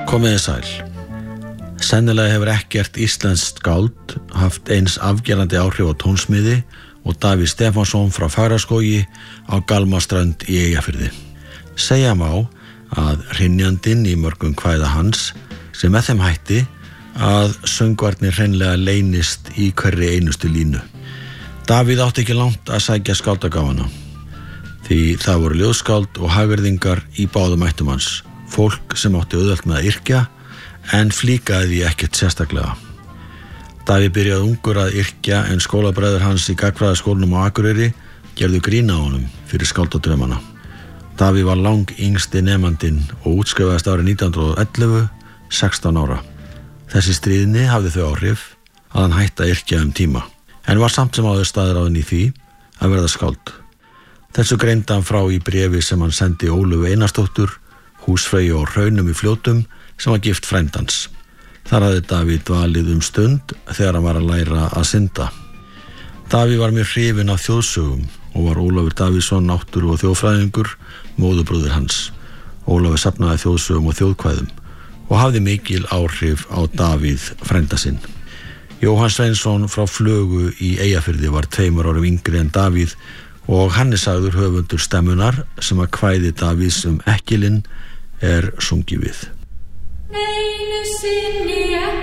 Komiði sæl. Sennilega hefur ekkert íslenskt skáld haft eins afgerandi áhrif á tónsmiði og Davíð Stefánsson frá Fagraskógi á Galmaströnd í Eyjafirði. Segja má að hrynjandinn í mörgum kvæða hans sem með þeim hætti að söngvarnir hreinlega leynist í hverri einustu línu. Davíð átti ekki langt að sækja skáldagáfuna, því það voru ljóðskáld og hagyrðingar í báðum ættum hans, fólk sem átti auðvelt með að yrkja en flíkaði því ekkert sérstaklega. Davíð byrjaði ungur að yrkja en skólabræður hans í gagnfræðaskólanum á Akureyri gerðu grín á honum fyrir skáldadrömmana. Davíð var lang yngsti nemandinn og útskrifaðist árið 1911, 16 ára. Þessi stríðni hafði þau áhrif að hann hætti að yrkja tíma, en var samt sem áður staðráðinn í því að verða skáld. Þessu greindi hann frá í bréfi sem hann sendi Ólöfu Einarsdóttur, húsfreyju á Hraunum í Fljótum, sem var gift frændans. Þar hafði Davíð dvalið stund þegar hann var að læra að synda. Davíð var mjög hrifinn af þjóðsögum og var Ólafur Davíðsson náttúru- og þjóðfræðingur, móðurbróðir hans. Ólafur safnaði þjóðsögum og þjóðkvæðum og hafði mikil áhrif á Davíð frænda sinn. Jóhann Sveinsson frá Flögu í Eyjafirði var 2 árum yngri en Davíð og hann sagður höfundur stemmunar sem að kvæði Davíðs Ekkilinn sungið við. Einu sinni